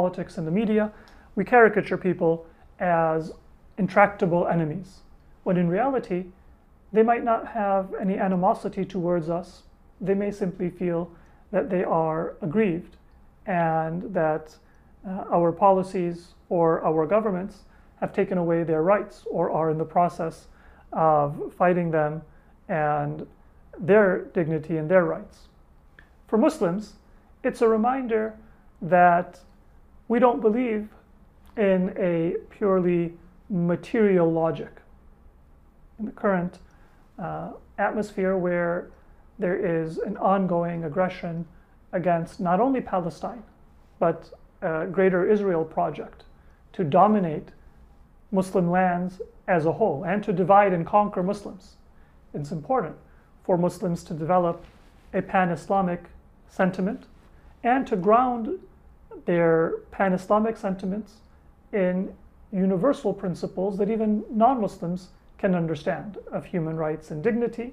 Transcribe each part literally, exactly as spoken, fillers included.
politics and the media, we caricature people as intractable enemies, when in reality, they might not have any animosity towards us. They may simply feel that they are aggrieved and that uh, our policies or our governments have taken away their rights or are in the process of fighting them and their dignity and their rights. For Muslims, it's a reminder that we don't believe in a purely material logic. In the current uh, atmosphere where there is an ongoing aggression against not only Palestine, but a greater Israel project to dominate Muslim lands as a whole and to divide and conquer Muslims. It's important for Muslims to develop a pan-Islamic sentiment and to ground their pan-Islamic sentiments in universal principles that even non-Muslims can understand of human rights and dignity.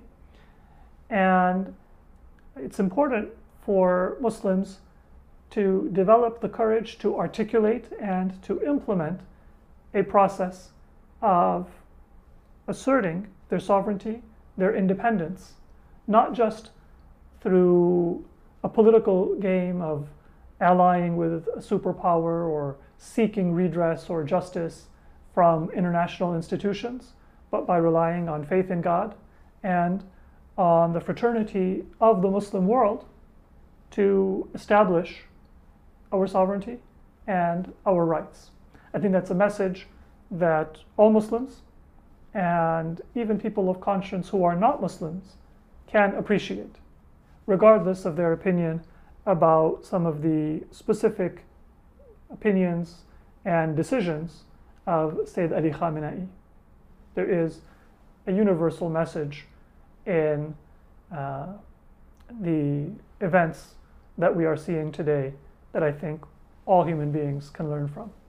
And it's important for Muslims to develop the courage to articulate and to implement a process of asserting their sovereignty, their independence, not just through a political game of allying with a superpower or seeking redress or justice from international institutions, but by relying on faith in God and on the fraternity of the Muslim world to establish our sovereignty and our rights. I think that's a message that all Muslims and even people of conscience who are not Muslims can appreciate, regardless of their opinion about some of the specific opinions and decisions of Sayyid Ali Khamenei. There is a universal message in uh, the events that we are seeing today that I think all human beings can learn from.